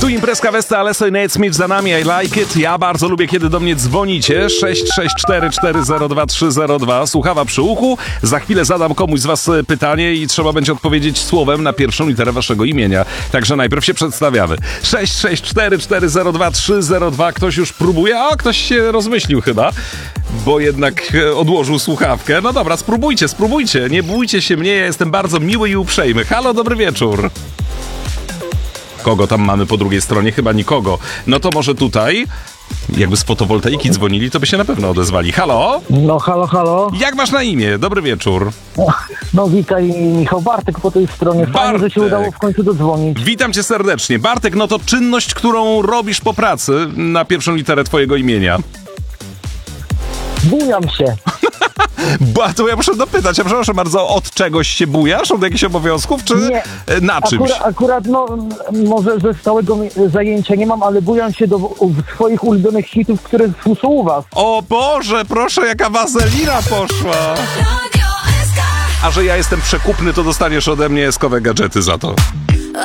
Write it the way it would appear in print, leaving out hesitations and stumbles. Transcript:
Tu imprezka Westa, Alesso i Nate Smith za nami, I like it. Ja bardzo lubię, kiedy do mnie dzwonicie. 664402302. Słuchawa przy uchu. Za chwilę zadam komuś z was pytanie i trzeba będzie odpowiedzieć słowem na pierwszą literę waszego imienia. Także najpierw się przedstawiamy. 664402302. Ktoś już próbuje, a ktoś się rozmyślił chyba, bo jednak odłożył słuchawkę. No dobra, spróbujcie. Nie bójcie się mnie, ja jestem bardzo miły i uprzejmy. Halo, dobry wieczór. Kogo tam mamy po drugiej stronie? Chyba nikogo. No to może tutaj, jakby z fotowoltaiki dzwonili, to by się na pewno odezwali. Halo? No halo. Jak masz na imię? Dobry wieczór. No Wika i Michał, Bartek po tej stronie. Fajnie, że się udało w końcu dodzwonić. Witam cię serdecznie. Bartek, no to czynność, którą robisz po pracy na pierwszą literę twojego imienia. Bujam się. To ja muszę dopytać, ja przepraszam bardzo, od czegoś się bujasz? Od jakichś obowiązków, czy Nie. na czymś? Akurat, no, może ze stałego zajęcia nie mam, ale bujam się do swoich ulubionych hitów, które słyszę u was. O Boże, proszę, jaka wazelina poszła! A że ja jestem przekupny, to dostaniesz ode mnie eskowe gadżety za to.